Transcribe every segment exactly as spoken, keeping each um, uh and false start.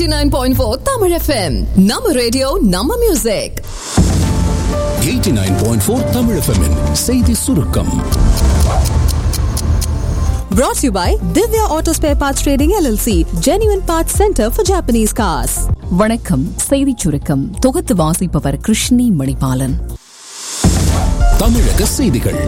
eighty-nine point four Tamil F M. நம்ம radio நம்ம music. eighty-nine point four Tamil F M -இன் செய்தி சுருக்கம். Brought to you by Divya Auto Spare Parts Trading L L C, Genuine Parts Center for Japanese Cars. வணக்கம். செய்தி சுருக்கம் தொகுத்து வாசிப்பவர் கிருஷ்ணி மணிபாலன். தமிழக செய்திகள்.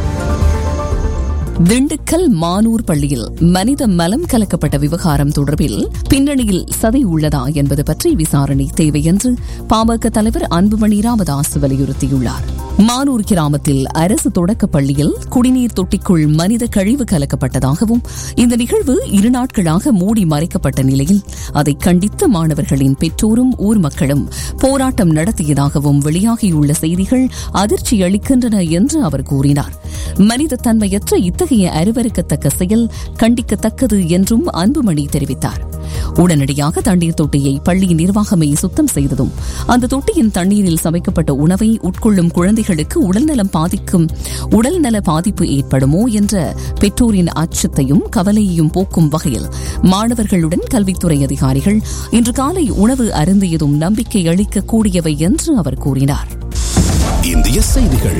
திண்டுக்கல் மானூர் பள்ளியில் மனித மலம் கலக்கப்பட்ட விவகாரம் தொடர்பில் பின்னணியில் சதி உள்ளதா என்பது பற்றி விசாரணை தேவை என்று பாமக தலைவர் அன்புமணி ராமதாஸ் வலியுறுத்தியுள்ளார். மானூர் கிராமத்தில் அரசு தொடக்க பள்ளியில் குடிநீர் தொட்டிக்குள் மனித கழிவு கலக்கப்பட்டதாகவும் இந்த நிகழ்வு இரு நாட்களாக மூடி மறைக்கப்பட்ட நிலையில் அதை கண்டித்த மாணவர்களின் பெற்றோரும் ஊர் மக்களும் போராட்டம் நடத்தியதாகவும் வெளியாகியுள்ள செய்திகள் அதிர்ச்சி அளிக்கின்றன என்று அவர் கூறினார். மனித தன்மையற்ற இத்தகைய அருவருக்கத்தக்க செயல் கண்டிக்கத்தக்கது என்றும் அன்புமணி தெரிவித்தார். உடனடியாக தண்ணீர் தொட்டியை பள்ளி நிர்வாகமே சுத்தம் செய்ததும் அந்த தொட்டியின் தண்ணீரில் சமைக்கப்பட்ட உணவை உட்கொள்ளும் குழந்தைகளுக்கு உடல்நலம் பாதிக்கும் உடல்நல பாதிப்பு ஏற்படுமோ என்ற பெற்றோரின் அச்சத்தையும் கவலையையும் போக்கும் வகையில் மாணவர்களுடன் கல்வித்துறை அதிகாரிகள் இன்று காலை உணவு அருந்தியதும் நம்பிக்கை அளிக்கக்கூடியவை என்று அவர் கூறினார். இந்திய செய்திகள்.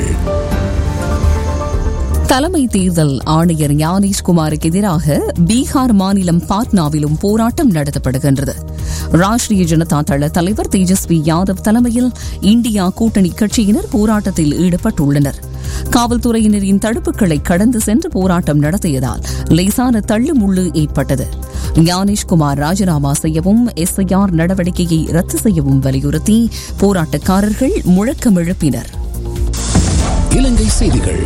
தலைமை தேர்தல் ஆணையர் ஞானேஷ்குமாருக்கு எதிராக பீகார் மாநிலம் பாட்னாவிலும் போராட்டம் நடத்தப்படுகின்றது. ராஷ்டிரிய ஜனதா தள தலைவர் தேஜஸ்வி யாதவ் தலைமையில் இந்தியா கூட்டணி கட்சியினர் போராட்டத்தில் ஈடுபட்டுள்ளனர். காவல்துறையினரின் தடுப்புகளை கடந்து சென்று போராட்டம் நடத்தியதால் லேசான தள்ளுமுள்ளு ஏற்பட்டது. ஞானேஷ்குமார் ராஜினாமா செய்யவும் எஸ்ஐஆர் நடவடிக்கையை ரத்து செய்யவும் வலியுறுத்தி போராட்டக்காரர்கள் முழக்கம் எழுப்பினர். இலங்கை செய்திகள்.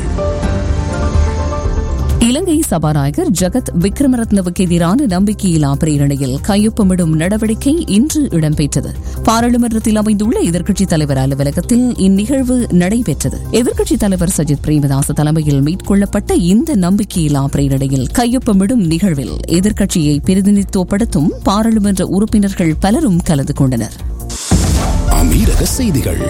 இலங்கை சபாநாயகர் ஜகத் விக்ரமரத்னவுக்கு எதிரான நம்பிக்கையில்லா பிரேரணையில் கையொப்பமிடும் நடவடிக்கை இன்று இடம்பெற்றது. பாராளுமன்றத்தில் அமைந்துள்ள எதிர்க்கட்சித் தலைவர் அலுவலகத்தில் இந்நிகழ்வு நடைபெற்றது. எதிர்க்கட்சித் தலைவர் சஜித் பிரேமதாச தலைமையில் மேற்கொள்ளப்பட்ட இந்த நம்பிக்கையில்லா பிரேரணையில் கையொப்பமிடும் நிகழ்வில் எதிர்க்கட்சியை பிரதிநிதித்துவப்படுத்தும் பாராளுமன்ற உறுப்பினர்கள் பலரும் கலந்து கொண்டனர். அமீரக செய்திகள்.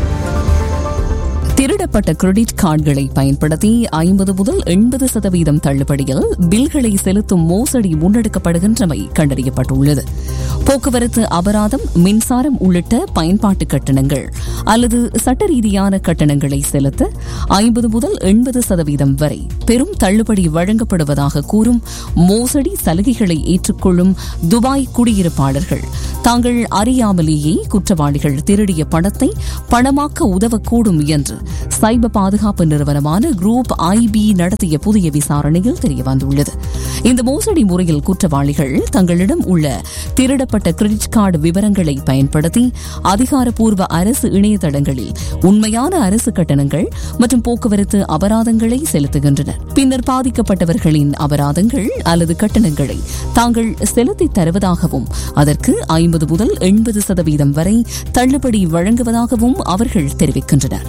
திருடப்பட்ட கிரெடிட் கார்டுகளை பயன்படுத்தி ஐம்பது முதல் எண்பது சதவீதம் தள்ளுபடியில் பில்களை செலுத்தும் மோசடி முன்னெடுக்கப்படுகின்றமை கண்டறியப்பட்டுள்ளது. போக்குவரத்து அபராதம், மின்சாரம் உள்ளிட்ட பயன்பாட்டு கட்டணங்கள் அல்லது சட்ட ரீதியான கட்டணங்களை செலுத்த ஐம்பது முதல் எண்பது சதவீதம் வரை பெரும் தள்ளுபடி வழங்கப்படுவதாக கூறும் மோசடி சலுகைகளை ஏற்றுக்கொள்ளும் துபாய் குடியிருப்பாளர்கள் தாங்கள் அறியாமலேயே குற்றவாளிகள் திருடிய பணத்தை பணமாக்க உதவக்கூடும் என்று சைபர் பாதுகாப்பு நிறுவனமான குரூப் ஐபி நடத்திய புதிய விசாரணையில் தெரியவந்துள்ளது. இந்த மோசடி முறையில் குற்றவாளிகள் தங்களிடம் உள்ள திருடப்பட்ட கிரெடிட் கார்டு விவரங்களை பயன்படுத்தி அதிகாரப்பூர்வ அரசு இணையதளங்களில் உண்மையான அரசு கட்டணங்கள் மற்றும் போக்குவரத்து அபராதங்களை செலுத்துகின்றனர். பின்னர் பாதிக்கப்பட்டவர்களின் அபராதங்கள் அல்லது கட்டணங்களை தாங்கள் செலுத்தித் தருவதாகவும் அதற்கு ஐம்பது முதல் எண்பது சதவீதம் வரை தள்ளுபடி வழங்குவதாகவும் அவர்கள் தெரிவிக்கின்றனர்.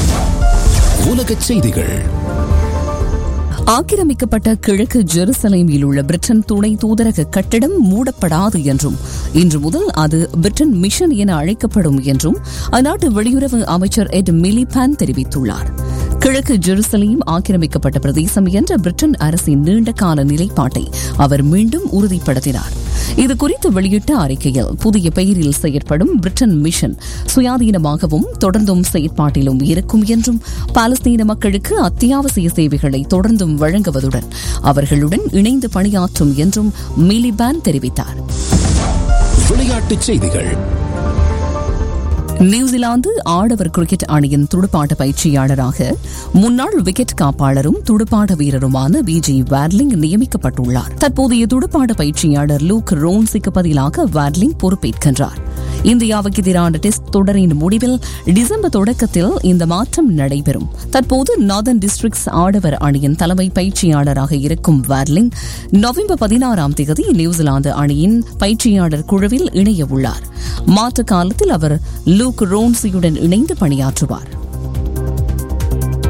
உலகச் செய்திகள். ஆக்கிரமிக்கப்பட்ட கிழக்கு ஜெருசலேமில் உள்ள பிரிட்டன் துணை தூதரக கட்டிடம் மூடப்படாது என்றும் இன்று முதல் அது பிரிட்டன் மிஷன் என அழைக்கப்படும் என்றும் அந்நாட்டு வெளியுறவு அமைச்சர் எட் மிலிபான் தெரிவித்துள்ளார். கிழக்கு ஜெருசலேம் ஆக்கிரமிக்கப்பட்ட பிரதேசம் என்ற பிரிட்டன் அரசின் நீண்டகால நிலைப்பாட்டை அவர் மீண்டும் உறுதிப்படுத்தினார். இதுகுறித்து வெளியிட்ட அறிக்கையில் புதிய பெயரில் செயற்படும் பிரிட்டன் மிஷன் சுயாதீனமாகவும் தொடர்ந்தும் செயற்பாட்டிலும் இருக்கும் என்றும் பாலஸ்தீன மக்களுக்கு அத்தியாவசிய சேவைகளை தொடர்ந்தும் வழங்குவதுடன் அவர்களுடன் இணைந்து பணியாற்றும் என்றும் மிலிபான் தெரிவித்தார். விளையாட்டுச் செய்திகள். நியூசிலாந்து ஆடவர் கிரிக்கெட் அணியின் துடுப்பாட்ட பயிற்சியாளராக முன்னாள் விக்கெட் காப்பாளரும் துடுப்பாட்ட வீரருமான விஜி வார்லிங் நியமிக்கப்பட்டுள்ளார். தற்போதைய துடுப்பாட்ட பயிற்சியாளர் லூக் ரோன்ஸுக்கு பதிலாக வார்லிங் பொறுப்பேற்கின்றார். இந்தியாவுக்கு எதிரான டெஸ்ட் தொடரின் முடிவில் டிசம்பர் தொடக்கத்தில் இந்த மாற்றம் நடைபெறும். தற்போது நார்தர்ன் டிஸ்ட்ரிக்ட்ஸ் ஆடவர் அணியின் தலைமை பயிற்சியாளராக இருக்கும் வார்லிங் நவம்பர் பதினாறாம் தேதி நியூசிலாந்து அணியின் பயிற்சியாளர் குழுவில் இணைய உள்ளார். மாற்று காலத்தில் அவர் லூக் ரோன்ஸியுடன் இணைந்து பணியாற்றுவார்.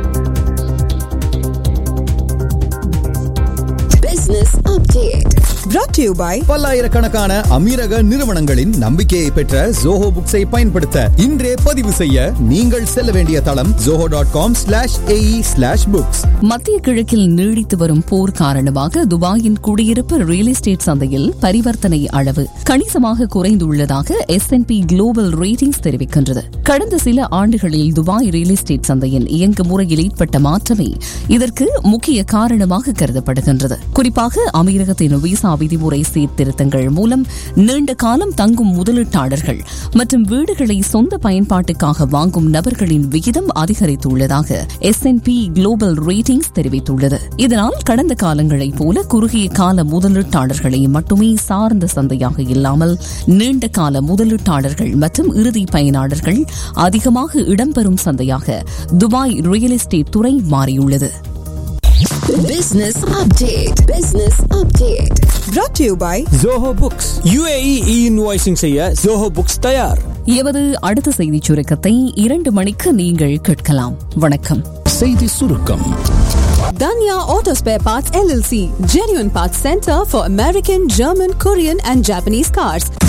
Business update Brought to you by பல்லாயிரக்கணக்கான அமீரக நிறுவனங்களின் நம்பிக்கையை பெற்ற ஜோஹோ புக்ஸை பயன்படுத்த இன்றே பதிவு செய்ய நீங்கள் செல்ல வேண்டிய தளம் zoho dot com slash ae slash books. மத்திய கிழக்கில் நீடித்து வரும் போர் காரணமாக துபாயின் குடியிருப்பு ரியல் எஸ்டேட் சந்தையில் பரிவர்த்தனை அளவு கணிசமாக குறைந்துள்ளதாக yes and B global ratings தெரிவிக்கின்றது. கடந்த சில ஆண்டுகளில் துபாய் ரியல் எஸ்டேட் சந்தையின் இயங்கு முறையில் ஏற்பட்ட மாற்றமே இதற்கு முக்கிய காரணமாக கருதப்படுகின்றது. குறிப்பாக அமீரகத்தின் விசா விதிமுறை சீர்திருத்தங்கள் மூலம் நீண்ட காலம் தங்கும் முதலீட்டாளர்கள் மற்றும் வீடுகளை சொந்த பயன்பாட்டுக்காக வாங்கும் நபர்களின் விகிதம் அதிகரித்துள்ளதாக yes and B global ratings தெரிவித்துள்ளது. இதனால் கடந்த காலங்களைப் போல குறுகிய கால முதலீட்டாளர்களை மட்டுமே சார்ந்த சந்தையாக இல்லாமல் நீண்ட கால முதலீட்டாளர்கள் மற்றும் இறுதி பயனாளர்கள் அதிகமாக இடம்பெறும் சந்தையாக துபாய் ரியல் எஸ்டேட் துறை மாறியுள்ளது. Business update. Business update. brought to you by Zoho Books. U A E e-invoicing செய்ய Zoho Books தயார். எமது அடுத்த செய்தி சுருக்கத்தை இரண்டு மணிக்கு நீங்கள் கேட்கலாம். வணக்கம். செய்தி சுருக்கம். Danya Auto Spare Parts L L C, genuine parts center for American, German, Korean and Japanese cars.